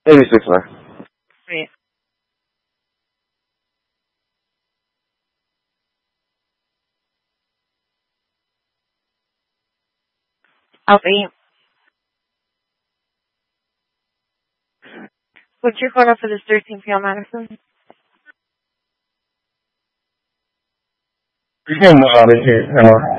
86, man. Sweet. Alpha 8. What's your photo for this 13 p.m. Madison? You can out of here.